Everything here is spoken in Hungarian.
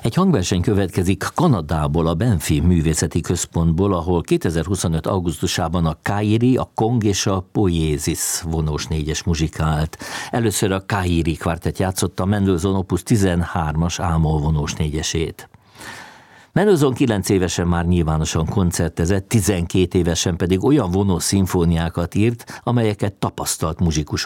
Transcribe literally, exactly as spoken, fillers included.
Egy hangverseny következik Kanadából, a Banff Művészeti Központból, ahol kétezer-huszonöt. augusztusában a Kairi, a Kong és a Poiesis vonós négyes muzsikált. Először a Kairi kvartett játszotta a Mendelssohn Opus tizenhármas A-moll vonós négyesét. Mendelssohn kilenc évesen már nyilvánosan koncertezett, tizenkét évesen pedig olyan vonós szimfóniákat írt, amelyeket tapasztalt muzsikusok